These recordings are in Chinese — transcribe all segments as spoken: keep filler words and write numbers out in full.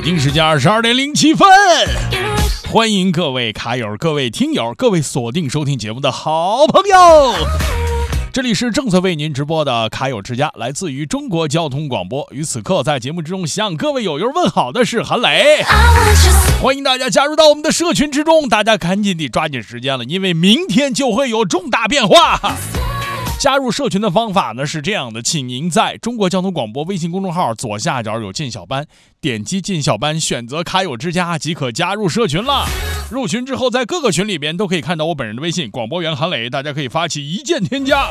京时间二十二点零七分，欢迎各位卡友、各位听友、各位锁定收听节目的好朋友。这里是正在为您直播的卡友之家，来自于中国交通广播。于此刻在节目之中向各位友友问好的是韩磊，欢迎大家加入到我们的社群之中，大家赶紧地抓紧时间了，因为明天就会有重大变化。加入社群的方法呢是这样的，请您在中国交通广播微信公众号左下角有进小班，点击进小班，选择卡友之家即可加入社群了。入群之后，在各个群里边都可以看到我本人的微信广播员韩磊，大家可以发起一键添加。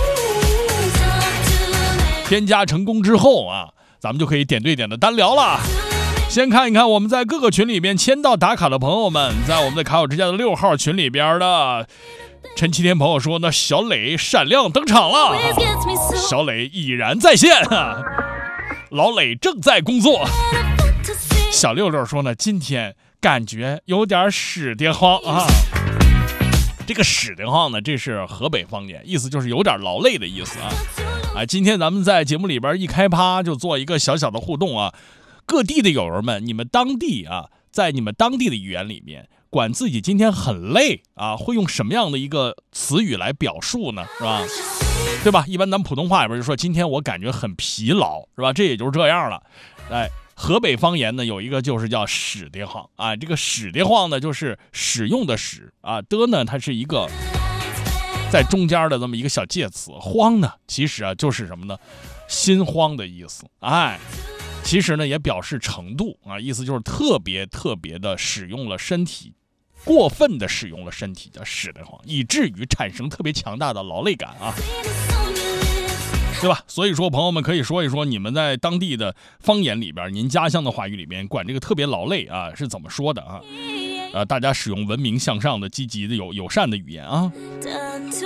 添加成功之后啊，咱们就可以点对点的单聊了。先看一看我们在各个群里边签到打卡的朋友们，在我们的卡友之家的六号群里边的陈七天朋友说呢，小磊闪亮登场了，小磊已然在线，老磊正在工作。小六六说呢，今天感觉有点屎得慌啊。这个屎得慌呢，这是河北方言，意思就是有点劳累的意思啊。啊，今天咱们在节目里边一开趴就做一个小小的互动啊，各地的友人们，你们当地啊，在你们当地的语言里面，管自己今天很累啊，会用什么样的一个词语来表述呢？是吧？对吧？一般咱们普通话里边就说今天我感觉很疲劳，是吧？这也就是这样了。哎，河北方言呢有一个就是叫使得慌啊，这个使得慌呢就是使用的使啊，的呢它是一个在中间的这么一个小介词，慌呢其实啊就是什么呢？心慌的意思。哎。其实呢，也表示程度啊，意思就是特别特别的使用了身体，过分的使用了身体，叫使得慌，以至于产生特别强大的劳累感啊，对吧？所以说，朋友们可以说一说，你们在当地的方言里边，您家乡的话语里边，管这个特别劳累啊是怎么说的啊？呃，大家使用文明向上的、积极的、友友善的语言啊。